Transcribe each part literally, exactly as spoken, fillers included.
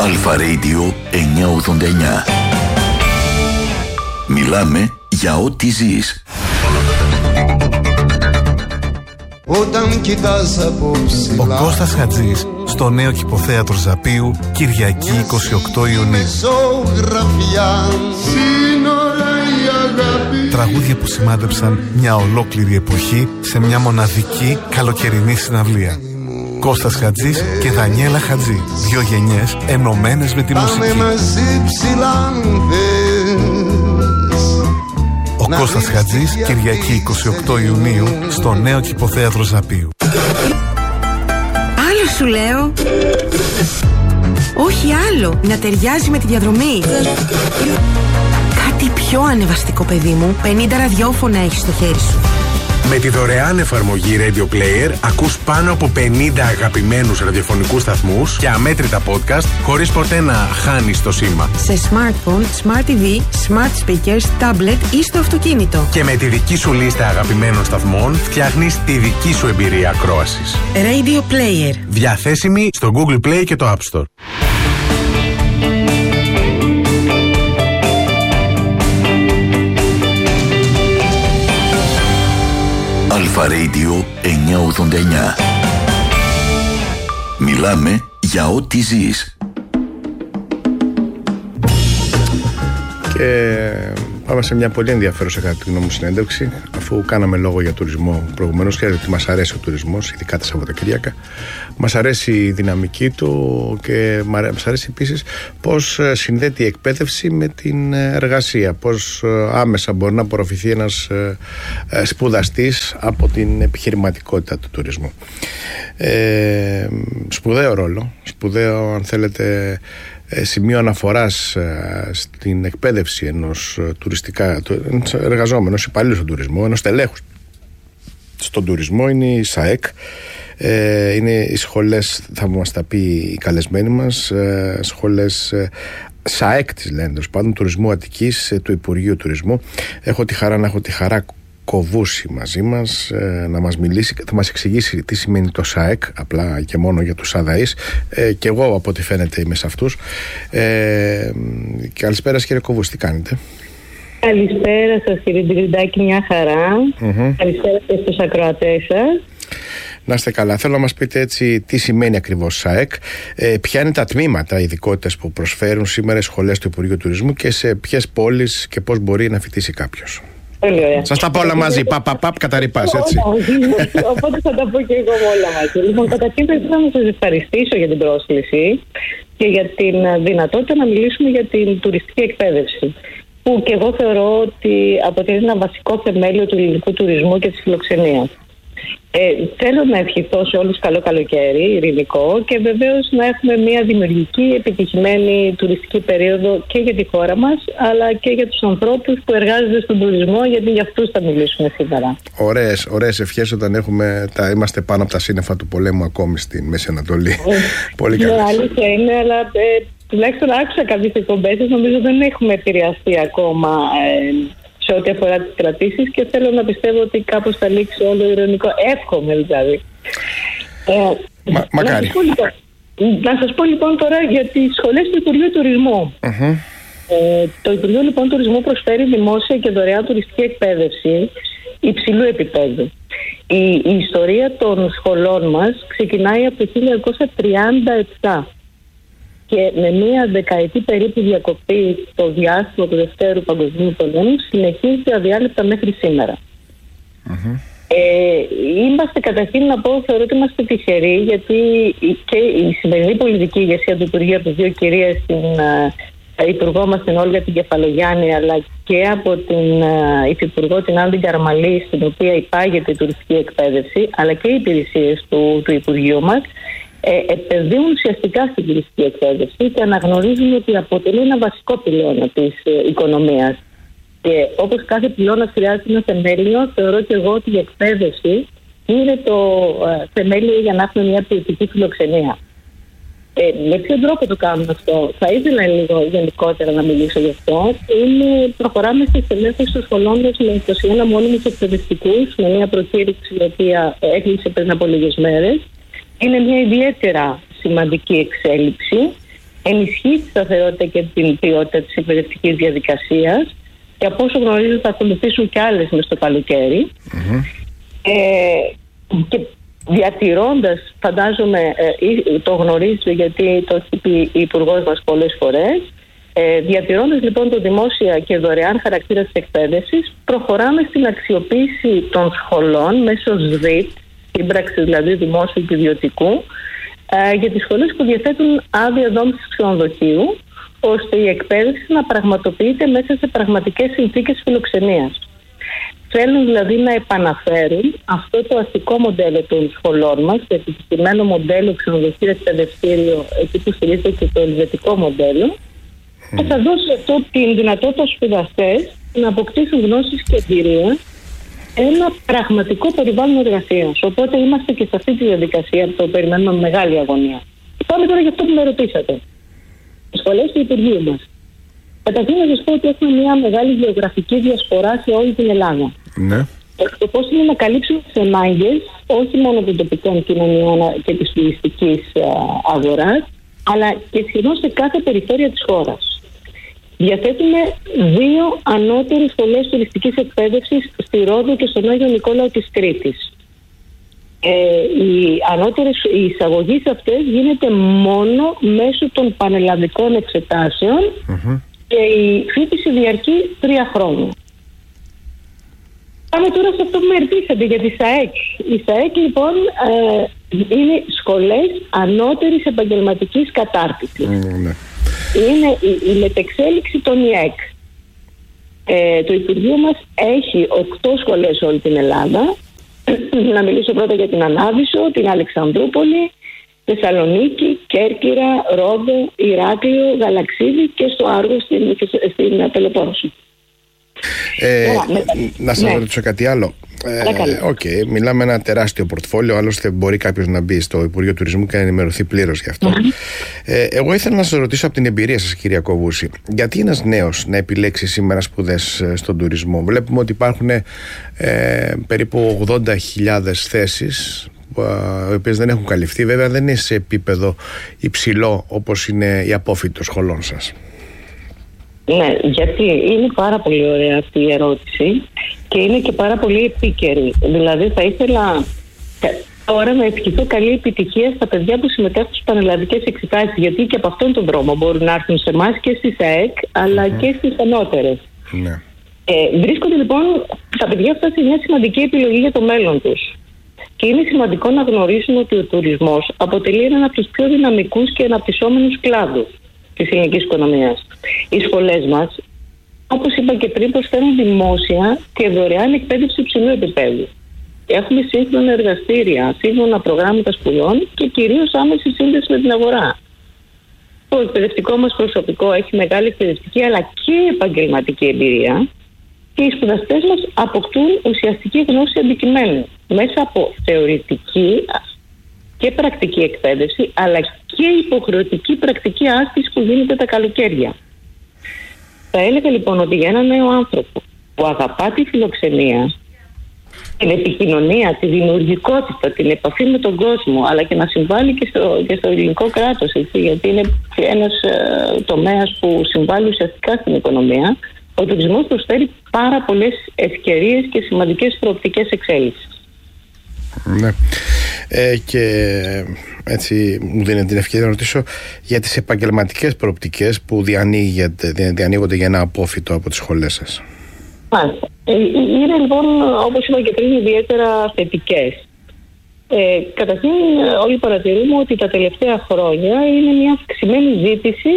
Αλφα Radio εννιακόσια ογδόντα εννιά. Μιλάμε για ό,τι ζεις. Όταν κοιτάς από ψηλά. Ο Κώστας Χατζής στο νέο Κηποθέατρο Ζαπίου, Κυριακή είκοσι οκτώ Ιουνίου. Τραγούδια που σημάδεψαν μια ολόκληρη εποχή σε μια μοναδική καλοκαιρινή συναυλία. Κώστας Χατζής και Δανιέλα Χατζή. Δυο γενιές ενωμένες με τη μουσική. Ο Κώστας Χατζής, Κυριακή είκοσι οκτώ Ιουνίου, στο νέο Κηποθέατρο Ζαπίου. Άλλο σου λέω. Όχι άλλο, να ταιριάζει με τη διαδρομή. Κάτι πιο ανεβαστικό, παιδί μου. πενήντα ραδιόφωνα έχεις στο χέρι σου. Με τη δωρεάν εφαρμογή Radio Player ακούς πάνω από πενήντα αγαπημένους ραδιοφωνικούς σταθμούς και αμέτρητα podcast χωρίς ποτέ να χάνεις το σήμα. Σε smartphone, smart τι βι, smart speakers, tablet ή στο αυτοκίνητο. Και με τη δική σου λίστα αγαπημένων σταθμών φτιάχνεις τη δική σου εμπειρία ακρόασης. Radio Player. Διαθέσιμη στο Google Play και το App Store. Αλφα Radio εννιακόσια ογδόντα εννιά. Μιλάμε για ό,τι ζεις. Και πάμε σε μια πολύ ενδιαφέρουσα κατά τη γνώμη μου συνέντευξη, αφού κάναμε λόγο για τουρισμό προηγουμένως. Ξέρετε ότι μας αρέσει ο τουρισμός, ειδικά τα Σαββατοκυριακά. Μας αρέσει η δυναμική του και μας αρέσει επίσης πώς συνδέεται η εκπαίδευση με την εργασία, πώς άμεσα μπορεί να απορροφηθεί ένας σπουδαστής από την επιχειρηματικότητα του τουρισμού. Ε, σπουδαίο ρόλο, σπουδαίο αν θέλετε σημείο αναφοράς στην εκπαίδευση ενός τουριστικά εργαζόμενου, ενός υπαλλήλου στον τουρισμό, ενός τελέχους στον τουρισμό είναι η ΣΑΕΚ. Ε, είναι οι σχολές, θα μας τα πει η καλεσμένη μας, ε, σχολές ε, ΣΑΕΚ της λένε, τέλος πάντων, τουρισμού Αττικής, ε, του Υπουργείου Τουρισμού. Έχω τη χαρά να έχω τη χαρά Κοβούση μαζί μας, ε, να μας μιλήσει, θα μας εξηγήσει τι σημαίνει το ΣΑΕΚ, απλά και μόνο για τους ΑΔΑΗς, ε, και εγώ από ό,τι φαίνεται είμαι σε αυτούς. Ε, καλησπέρα κύριε Κοβούση, τι κάνετε? Καλησπέρα σας κύριε Ντριντάκη, μια χαρά. Mm-hmm. Καλησπέρα και στους ακροατές σας. Να είστε καλά. Θέλω να μας πείτε έτσι τι σημαίνει ακριβώς ΣΑΕΚ, ε, ποια είναι τα τμήματα, ειδικότητες που προσφέρουν σήμερα οι σχολές του Υπουργείου Τουρισμού και σε ποιες πόλεις και πώς μπορεί να φοιτήσει κάποιος. Πολύ ωραία. Σας τα πω όλα μαζί, παπ, παπ, παπ, καταρρυπάς, έτσι. Οπότε θα τα πω και εγώ όλα μαζί. Λοιπόν, καταρχήν θέλω να σας ευχαριστήσω για την πρόσκληση και για την δυνατότητα να μιλήσουμε για την τουριστική εκπαίδευση, που και εγώ θεωρώ ότι αποτελεί ένα βασικό θεμέλιο του ελληνικού τουρισμού και της φιλοξενίας. Ε, θέλω να ευχηθώ σε όλους καλό καλοκαίρι, ειρηνικό, και βεβαίως να έχουμε μια δημιουργική, επιτυχημένη τουριστική περίοδο και για τη χώρα μας, αλλά και για τους ανθρώπους που εργάζονται στον τουρισμό, γιατί για αυτούς θα μιλήσουμε σήμερα. Ωραίες, ωραίες ευχές όταν έχουμε, τα, είμαστε πάνω από τα σύννεφα του πολέμου ακόμη στη Μέση Ανατολή. Ε, Πολύ καλές. Ναι, αλήθεια είναι, αλλά ε, τουλάχιστον άκουσα κάποιες εκπομπές, νομίζω δεν έχουμε επηρεαστεί ακόμα ε, σε ό,τι αφορά τις κρατήσεις, και θέλω να πιστεύω ότι κάπως θα λήξει όλο ειρωνικό. Εύχομαι δηλαδή. Ε, Μα, μακάρι. Να σας, πω, λοιπόν, να σας πω λοιπόν τώρα για τις σχολές του Υπουργείου Τουρισμού. Uh-huh. Ε, το Υπουργείο λοιπόν Τουρισμού προσφέρει δημόσια και δωρεάν τουριστική εκπαίδευση υψηλού επίπεδου. Η, η ιστορία των σχολών μας ξεκινάει από το χίλια εννιακόσια τριάντα επτά. Και με μία δεκαετή περίπου διακοπή στο διάστημα του Δευτέρου Παγκοσμίου Πολέμου συνεχίζει αδιάλειπτα μέχρι σήμερα. Mm-hmm. Ε, είμαστε καταρχήν να πω, θεωρώ ότι είμαστε τυχεροί, γιατί και η σημερινή πολιτική ηγεσία του Υπουργείου από τις δύο κυρίες, την uh, Υπουργό μας την Όλγα την Κεφαλογιάννη, αλλά και από την uh, Υφυπουργό την Άννη Καραμαλή, στην οποία υπάγεται η τουριστική εκπαίδευση, αλλά και οι υπηρεσίες του, του Υπουργείου μας, Ε, επενδύουν ουσιαστικά στην τουριστική εκπαίδευση και αναγνωρίζουν ότι αποτελεί ένα βασικό πυλώνα της ε, οικονομίας. Και όπως κάθε πυλώνα χρειάζεται ένα θεμέλιο, θεωρώ και εγώ ότι η εκπαίδευση είναι το ε, θεμέλιο για να έχουμε μια ποιοτική φιλοξενία. Ε, με ποιον τρόπο το κάνουμε αυτό? Θα ήθελα λίγο γενικότερα να μιλήσω γι' αυτό. Είναι, προχωράμε στη στελέχωση των σχολών μας με είκοσι ένα μόνιμους εκπαιδευτικούς, με μια προκήρυξη η οποία έκλεισε πριν από λίγες μέρες. Είναι μια ιδιαίτερα σημαντική εξέλιξη, ενισχύει τη σταθερότητα και την ποιότητα της εκπαιδευτικής διαδικασίας και από όσο γνωρίζω θα ακολουθήσουν και άλλες μες στο καλοκαίρι. Mm-hmm. Ε, και διατηρώντας, φαντάζομαι, ε, το γνωρίζετε γιατί το έχει πει η Υπουργός μας πολλές φορές, ε, διατηρώντας λοιπόν το δημόσια και δωρεάν χαρακτήρα της εκπαίδευσης, προχωράμε στην αξιοποίηση των σχολών μέσω ΣΔΙΤ, σύμπραξη δηλαδή δημόσιου και ιδιωτικού, ε, για τις σχολές που διαθέτουν άδεια δόμησης ξενοδοχείου, ώστε η εκπαίδευση να πραγματοποιείται μέσα σε πραγματικές συνθήκες φιλοξενίας. Θέλουν δηλαδή να επαναφέρουν αυτό το αστικό μοντέλο των σχολών μας, το επιτυχημένο μοντέλο ξενοδοχείο εκπαιδευτήριο, εκεί που στηρίζεται και το ελβετικό μοντέλο, mm. και θα δώσει αυτό την δυνατότητα στους σπουδαστές να αποκτήσουν γνώσεις και εμπειρία ένα πραγματικό περιβάλλον εργασίας. Οπότε είμαστε και σε αυτή τη διαδικασία που το περιμένουμε με μεγάλη αγωνία. Πάμε τώρα για αυτό που με ρωτήσατε. Οι σχολές του Υπουργείου μας. Καταρχήν να σας πω ότι έχουμε μια μεγάλη γεωγραφική διασπορά σε όλη την Ελλάδα. Ναι. Το πώς είναι να καλύψουμε τις ανάγκες όχι μόνο των τοπικών κοινωνιών και της τουριστικής αγοράς, αλλά και σχεδόν σε κάθε περιφέρεια της χώρας. Διαθέτουμε δύο ανώτερες σχολές τουριστικής εκπαίδευσης στη Ρόδο και στον Άγιο Νικόλαο της Κρήτης. Ε, οι ανώτερες, η εισαγωγή σε αυτές γίνεται μόνο μέσω των πανελλαδικών εξετάσεων mm-hmm. και η φοιτηση διαρκεί τρία χρόνια. Πάμε τώρα σε αυτό που με ρωτήσατε για τη ΣΑΕΚ. Η ΣΑΕΚ λοιπόν ε, είναι σχολές ανώτερης επαγγελματικής κατάρτισης. Mm-hmm. Είναι η, η μετεξέλιξη των ΙΕΚ. Ε, το Υπουργείο μας έχει οκτώ σχολές σε όλη την Ελλάδα. Να μιλήσω πρώτα για την Ανάδυσσο, την Αλεξανδρούπολη, Θεσσαλονίκη, Κέρκυρα, Ρόδο, Ηράκλειο, Γαλαξίδη και στο Άργο στην, στην Πελοπόννησο. Ε, με... Να σας ναι. ρωτήσω κάτι άλλο. Οκ, ε, okay, μιλάμε ένα τεράστιο πορτφόλιο. Άλλωστε, μπορεί κάποιος να μπει στο Υπουργείο Τουρισμού και να ενημερωθεί πλήρως γι' αυτό. Mm-hmm. Ε, εγώ ήθελα να σας ρωτήσω από την εμπειρία σας, κυρία Κοβούση, γιατί ένας νέος να επιλέξει σήμερα σπουδές στον τουρισμό? Βλέπουμε ότι υπάρχουν ε, περίπου ογδόντα χιλιάδες θέσεις, οι οποίες δεν έχουν καλυφθεί. Βέβαια, δεν είναι σε επίπεδο υψηλό όπως είναι η απόφοιτη των σχολών σας. Ναι, γιατί είναι πάρα πολύ ωραία αυτή η ερώτηση και είναι και πάρα πολύ επίκαιρη. Δηλαδή θα ήθελα τώρα να ευχηθώ καλή επιτυχία στα παιδιά που συμμετέχουν στις πανελλαδικές εξετάσεις, γιατί και από αυτόν τον δρόμο μπορούν να έρθουν σε εμάς και στη ΣΑΕΚ αλλά mm-hmm. και στις ανώτερες. Ναι. Ε, βρίσκονται λοιπόν τα παιδιά αυτά σε μια σημαντική επιλογή για το μέλλον τους. Και είναι σημαντικό να γνωρίσουν ότι ο τουρισμός αποτελεί έναν από τους πιο δυναμικούς και αναπτυσσόμενους κλάδους της ελληνικής οικονομίας. Οι σχολές μας, όπως είπα και πριν, προσφέρουν δημόσια και δωρεάν εκπαίδευση υψηλού επίπεδου. Έχουμε σύγχρονα εργαστήρια, σύγχρονα προγράμματα σπουδών και κυρίως άμεση σύνδεση με την αγορά. Το εκπαιδευτικό μας προσωπικό έχει μεγάλη εκπαιδευτική αλλά και επαγγελματική εμπειρία και οι σπουδαστές μας αποκτούν ουσιαστική γνώση αντικειμένου μέσα από θεωρητική και πρακτική εκπαίδευση αλλά και υποχρεωτική πρακτική άσκηση που γίνεται τα καλοκαίρια. Θα έλεγα λοιπόν ότι για έναν νέο άνθρωπο που αγαπά τη φιλοξενία, την επικοινωνία, τη δημιουργικότητα, την επαφή με τον κόσμο, αλλά και να συμβάλλει και στο, και στο ελληνικό κράτος, έτσι, γιατί είναι ένας ε, τομέας που συμβάλλει ουσιαστικά στην οικονομία, ο τουρισμός προσφέρει πάρα πολλές ευκαιρίες και σημαντικές προοπτικές εξέλιξης. Ναι. Ε, και έτσι μου δίνει την ευκαιρία να ρωτήσω για τις επαγγελματικές προοπτικές που διανοίγονται για ένα απόφοιτο από τις σχολές σας. Μάλιστα. Είναι λοιπόν, όπως είπα και πριν, ιδιαίτερα θετικές. Ε, καταρχήν όλοι παρατηρούμε ότι τα τελευταία χρόνια είναι μια αυξημένη ζήτηση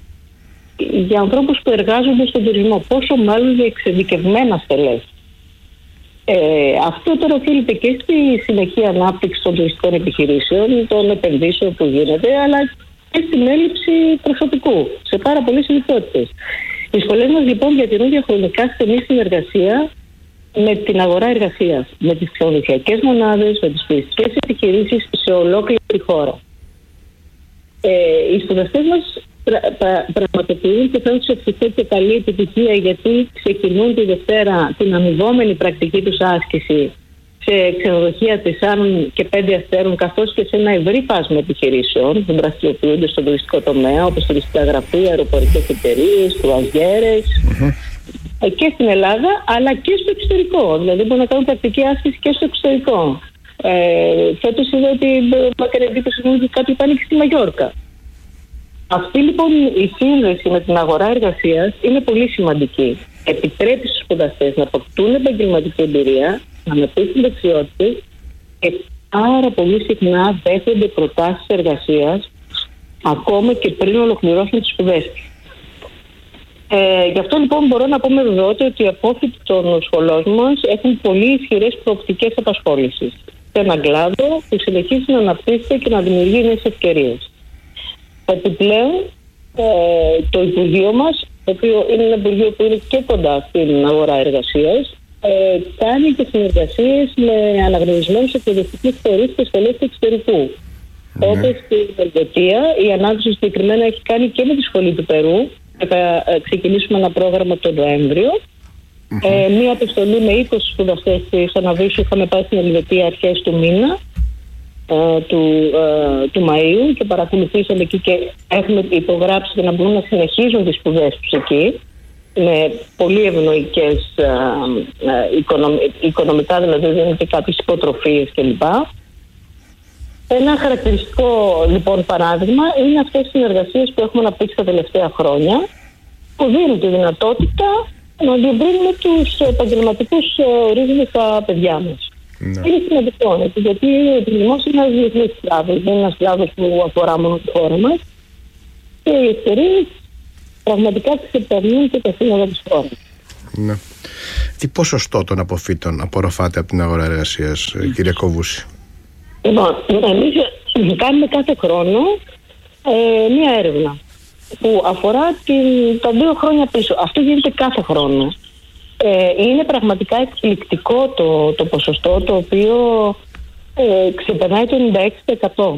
για ανθρώπους που εργάζονται στον τουρισμό, πόσο μάλλον για εξειδικευμένα στελέχη. Ε, αυτό τώρα οφείλεται και στη συνεχή ανάπτυξη των τουριστικών επιχειρήσεων, των επενδύσεων που γίνεται, αλλά και στην έλλειψη προσωπικού σε πάρα πολλές ιδιότητες. Οι σχολές μας λοιπόν διατηρούν διαχρονικά στενή συνεργασία με την αγορά εργασίας, με τις ξενοδοχειακές μονάδες, με τις τουριστικές επιχειρήσεις σε ολόκληρη τη χώρα. Ε, οι σπουδαστές μας πρα, πρα, πραγματοποιούν και θα τους ευχηθώ και καλή επιτυχία, γιατί ξεκινούν τη Δευτέρα την αμοιβόμενη πρακτική τους άσκηση σε ξενοδοχεία τεσσάρων και πέντε αστέρων, καθώς και σε ένα ευρύ φάσμα επιχειρήσεων που δραστηριοποιούνται στον τουριστικό τομέα, όπως τουριστικά γραφεία, αεροπορικές εταιρείες, κρουαζιέρες, mm-hmm. και στην Ελλάδα, αλλά και στο εξωτερικό. Δηλαδή μπορούν να κάνουν πρακτική άσκηση και στο εξωτερικό. Ε, φέτος είδα ότι με έκανε εντύπωση ότι κάποιοι πάνε και στη Μαγιόρκα. Αυτή λοιπόν η σύνδεση με την αγορά εργασίας είναι πολύ σημαντική. Επιτρέπει στους σπουδαστές να αποκτούν επαγγελματική εμπειρία, να αναπτύξουν δεξιότητες και πάρα πολύ συχνά δέχονται προτάσεις εργασίας ακόμα και πριν ολοκληρώσουν τις σπουδές τους. Ε, γι' αυτό λοιπόν μπορώ να πω με βεβαιότητα ότι οι απόφοιτοι των σχολών μας έχουν πολύ ισχυρές προοπτικές απασχόλησης σε έναν κλάδο που συνεχίζει να αναπτύσσεται και να δημιουργεί νέες ευκαιρίες. Επιπλέον, ε, το Υπουργείο μας, το οποίο είναι ένα Υπουργείο που είναι και κοντά στην αγορά εργασίας, ε, κάνει και συνεργασίες με αναγνωρισμένους εκπαιδευτικούς φορείς και σχολές του εξωτερικού. Mm-hmm. Όπως στην Ελβετία, η ανάπτυξη συγκεκριμένα έχει κάνει και με τη Σχολή του Περού. Θα ε, ξεκινήσουμε ένα πρόγραμμα τον Νοέμβριο. Mm-hmm. Ε, μία αποστολή με είκοσι σπουδαστές της Αναβίσου είχαμε πάει στην Ελβετία αρχές του μήνα. Του, ε, του Μαΐου και παρακολουθήσαμε εκεί και έχουμε υπογράψει για να μπορούν να συνεχίζουν τις σπουδές τους εκεί με πολύ ευνοϊκές ε, ε, οικονομ, οικονομικά, δηλαδή δίνουν και κάποιες υποτροφίες κλπ. Ένα χαρακτηριστικό λοιπόν παράδειγμα είναι αυτές οι συνεργασίες που έχουμε αναπτύξει τα τελευταία χρόνια, που δίνουν τη δυνατότητα να διευρύνουμε τους επαγγελματικούς ορίζοντες στα παιδιά μας. Ναι. Είναι σημαντικό, γιατί ο τουρισμός είναι ένας διεθνής κλάδος, δεν είναι ένας κλάδος που αφορά μόνο τη χώρα μας και οι ευκαιρίες πραγματικά τις επερνούν και τα σύνολα της χώρας. Ναι. Τι ποσοστό των αποφύτων απορροφάται από την αγορά εργασίας, mm. κυρία Κοβούση? Λοιπόν, εμείς κάνουμε κάθε χρόνο ε, μία έρευνα που αφορά την, τα δύο χρόνια πίσω. Αυτό γίνεται κάθε χρόνο. Ε, είναι πραγματικά εκπληκτικό το, το ποσοστό, το οποίο ε, ξεπερνάει το ενενήντα έξι τοις εκατό.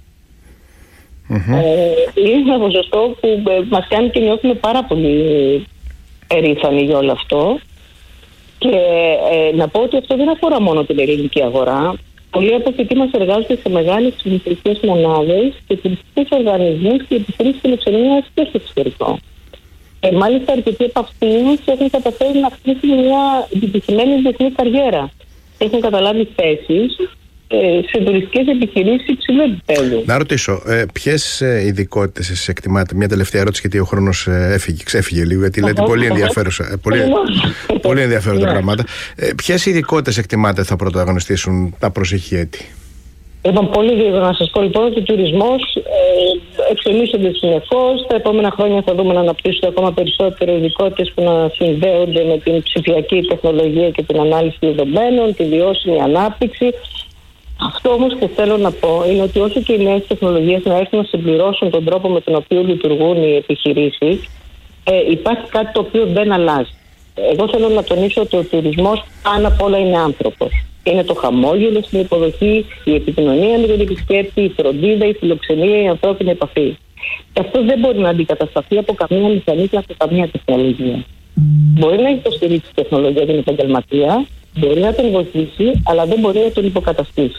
Mm-hmm. Ε, είναι ένα ποσοστό που ε, μας κάνει και νιώθουμε πάρα πολύ περήφανοι για όλο αυτό. Και ε, να πω ότι αυτό δεν αφορά μόνο την ελληνική αγορά. Πολλοί από αυτοί μας εργάζονται σε μεγάλες τουριστικές μονάδες και τουριστικούς οργανισμούς και επιχειρήσεις φιλοξενίας και στο εξωτερικό. Ε, μάλιστα, αρκετοί από αυτούς έχουν καταφέρει να χτίσουν μια επιτυχημένη διεθνή καριέρα. Έχουν καταλάβει θέσεις ε, σε τουριστικές επιχειρήσεις υψηλού επίπεδου. Να ρωτήσω, ε, ποιες ε, ειδικότητες εσείς εκτιμάτε? Μια τελευταία ερώτηση, γιατί ο χρόνος ε, έφυγε, ξέφυγε λίγο, γιατί λέτε πολύ ενδιαφέρουσα. Ε, πολύ, πολύ ενδιαφέροντα πράγματα. Ε, ποιες ειδικότητες εκτιμάτε θα πρωταγωνιστήσουν τα προσεχή έτη? Λοιπόν, πολύ γρήγορα να σας πω λοιπόν ότι ο τουρισμός ε, εξελίσσονται συνεχώς. Τα επόμενα χρόνια θα δούμε να αναπτύσσονται ακόμα περισσότερο ειδικότητες που να συνδέονται με την ψηφιακή τεχνολογία και την ανάλυση δεδομένων, τη βιώσιμη ανάπτυξη. Αυτό όμως και θέλω να πω είναι ότι όσο και οι νέες τεχνολογίες να έρθουν να συμπληρώσουν τον τρόπο με τον οποίο λειτουργούν οι επιχειρήσεις, ε, υπάρχει κάτι το οποίο δεν αλλάζει. Εγώ θέλω να τονίσω ότι ο τουρισμός πάνω απ' όλα είναι άνθρωπος. Είναι το χαμόγελο στην υποδοχή, η επικοινωνία με τον επισκέπτη, η φροντίδα, η φιλοξενία, η ανθρώπινη επαφή. Και αυτό δεν μπορεί να αντικατασταθεί από καμία μηχανή και από καμία τεχνολογία. Μπορεί να υποστηρίξει η τεχνολογία την επαγγελματία, μπορεί να τον βοηθήσει, αλλά δεν μπορεί να τον υποκαταστήσει.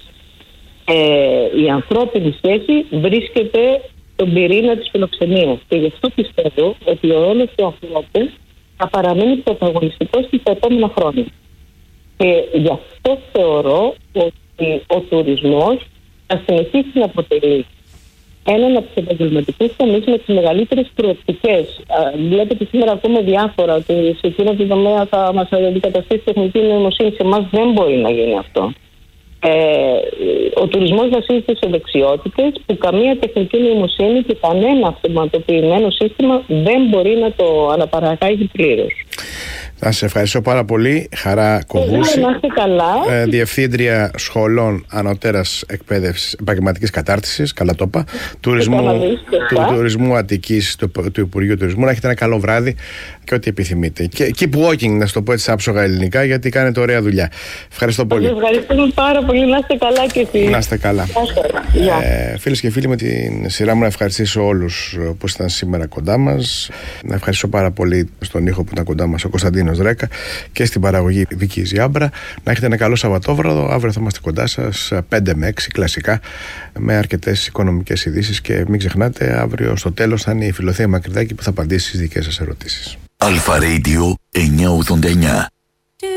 Ε, η ανθρώπινη σχέση βρίσκεται στον πυρήνα της φιλοξενίας. Και γι' αυτό πιστεύω ότι ο ρόλος του ανθρώπου θα παραμείνει πρωταγωνιστικός και στα επόμενα χρόνια. Και γι' αυτό θεωρώ ότι ο τουρισμός θα συνεχίσει να αποτελεί έναν από τους επαγγελματικούς τομείς με τις μεγαλύτερες προοπτικές. Βλέπετε σήμερα ακούμε διάφορα ότι σε εκείνο το τομέα θα μας αντικαταστήσει τεχνητή νοημοσύνη. Σε εμάς δεν μπορεί να γίνει αυτό. Ε, ο τουρισμός βασίζεται σε δεξιότητες που καμία τεχνητή νοημοσύνη και κανένα αυτοματοποιημένο σύστημα δεν μπορεί να το αναπαραγάγει πλήρως. Να σας ευχαριστώ πάρα πολύ. Χαρά Κοβούση, ε, Διευθύντρια Σχολών Ανωτέρας Εκπαίδευσης Επαγγελματικής Κατάρτισης, καλά το είπα, τουρισμού, του τουρισμού Αττικής, του, του Υπουργείου Τουρισμού. Να έχετε ένα καλό βράδυ και ό,τι επιθυμείτε. Και keep walking, να σου το πω έτσι άψογα ελληνικά, γιατί κάνετε ωραία δουλειά. Ευχαριστώ πολύ. Ευχαριστούμε πάρα πολύ. Να είστε καλά και εσείς. Να είστε καλά. Ε, φίλες και φίλοι, με την σειρά μου να ευχαριστήσω όλους που ήταν σήμερα κοντά μας. Να ευχαριστήσω πάρα πολύ στον ήχο που ήταν κοντά μας ο Κωνσταντίνος Κωνσταντίνος Δρέκα και στην παραγωγή Βίκη Ζιάμπρα. Να έχετε ένα καλό Σαββατόβραδο. Αύριο θα είμαστε κοντά σας πέντε με έξι κλασικά με αρκετές οικονομικές ειδήσεις. Και μην ξεχνάτε, αύριο στο τέλος θα είναι η Φιλοθέα Μακρυδάκη που θα απαντήσει στις δικές σας ερωτήσεις. Αλφα Radio εννιακόσια ογδόντα εννιά.